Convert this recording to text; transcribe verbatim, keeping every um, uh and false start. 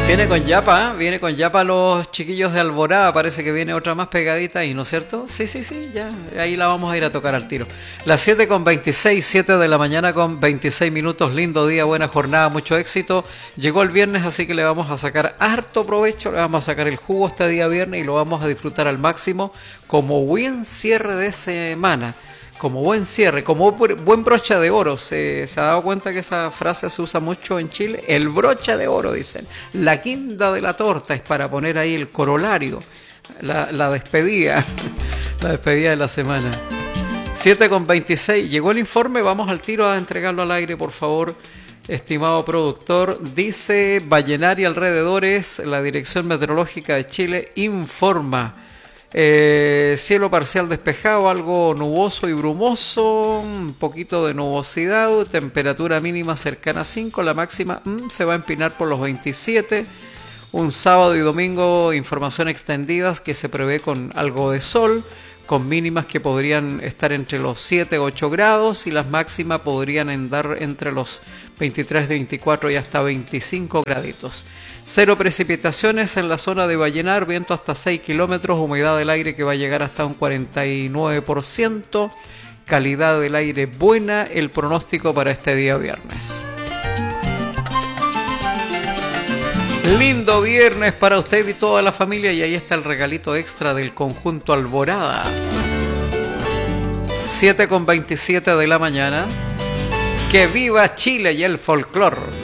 Viene con yapa, ¿eh? Viene con yapa los chiquillos de Alborada. Parece que viene otra más pegadita ahí, ¿no es cierto? Sí, sí, sí, ya. Ahí la vamos a ir a tocar al tiro. Las siete con veintiséis, siete de la mañana con veintiséis minutos. Lindo día, buena jornada, mucho éxito. Llegó el viernes, así que le vamos a sacar harto provecho. Le vamos a sacar el jugo este día viernes y lo vamos a disfrutar al máximo como buen cierre de semana. Como buen cierre, como buen broche de oro. ¿Se, ¿Se ha dado cuenta que esa frase se usa mucho en Chile? El broche de oro, dicen. La guinda de la torta es para poner ahí el corolario. La, la despedida. La despedida de la semana. siete con veintiséis. Llegó el informe. Vamos al tiro a entregarlo al aire, por favor. Estimado productor. Dice Vallenar y alrededores. La Dirección Meteorológica de Chile informa. Eh, cielo parcial despejado, algo nuboso y brumoso, un poquito de nubosidad, temperatura mínima cercana a cinco, la máxima mm, se va a empinar por los veintisiete. Un sábado y domingo, información extendidas que se prevé con algo de sol, con mínimas que podrían estar entre los siete u ocho grados y las máximas podrían andar entre los veintitrés, veinticuatro y hasta veinticinco graditos. Cero precipitaciones en la zona de Vallenar, viento hasta seis kilómetros, humedad del aire que va a llegar hasta un cuarenta y nueve por ciento, calidad del aire buena, el pronóstico para este día viernes. Lindo viernes para usted y toda la familia, y ahí está el regalito extra del conjunto Alborada. siete con veintisiete de la mañana. Que viva Chile y el folclor.